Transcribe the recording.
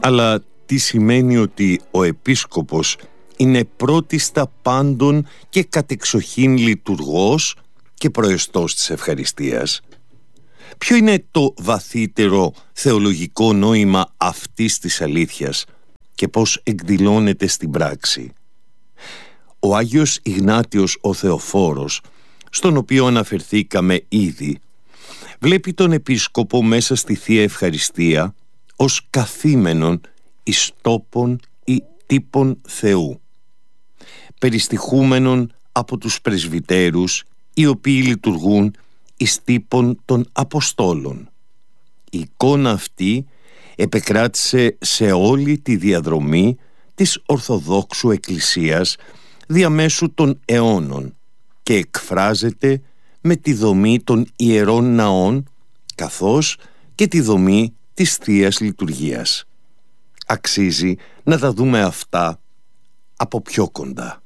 Αλλά τι σημαίνει ότι ο επίσκοπος είναι πρώτιστα πάντων και κατεξοχήν λειτουργός και προεστός της ευχαριστίας? Ποιο είναι το βαθύτερο θεολογικό νόημα αυτής της αλήθειας και πώς εκδηλώνεται στην πράξη? Ο Άγιος Ιγνάτιος ο Θεοφόρος, στον οποίο αναφερθήκαμε ήδη, βλέπει τον επίσκοπο μέσα στη Θεία Ευχαριστία ως καθήμενον εις τόπον ή τύπον Θεού, περιστοιχούμενον από τους πρεσβυτέρους, οι οποίοι λειτουργούν εις τύπον των Αποστόλων. Η εικόνα αυτή επεκράτησε σε όλη τη διαδρομή της Ορθοδόξου Εκκλησίας διαμέσου των αιώνων και εκφράζεται με τη δομή των ιερών ναών καθώς και τη δομή της Θείας Λειτουργίας. Αξίζει να τα δούμε αυτά από πιο κοντά.